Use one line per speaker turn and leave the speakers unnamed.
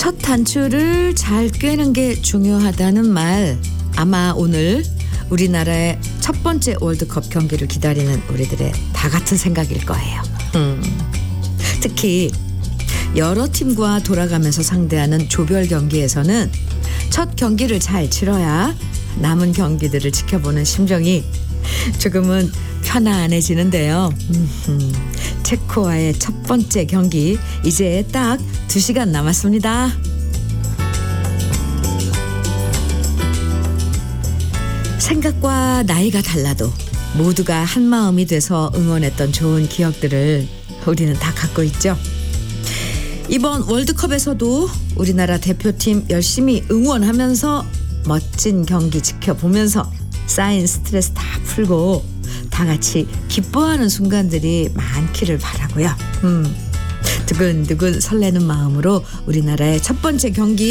첫 단추를 잘 꿰는 게 중요하다는 말. 아마 오늘 우리나라의 첫 번째 월드컵 경기를 기다리는 우리들의 다 같은 생각일 거예요. 특히 여러 팀과 돌아가면서 상대하는 조별 경기에서는 첫 경기를 잘 치러야 남은 경기들을 지켜보는 심정이 조금은 편안해지는데요. 체코와의 첫 번째 경기 이제 딱 2시간 남았습니다. 생각과 나이가 달라도 모두가 한 마음이 돼서 응원했던 좋은 기억들을 우리는 다 갖고 있죠. 이번 월드컵에서도 우리나라 대표팀 열심히 응원하면서 멋진 경기 지켜보면서 쌓인 스트레스 다 풀고 다 같이 기뻐하는 순간들이 많기를 바라고요. 두근두근 설레는 마음으로 우리나라의 첫 번째 경기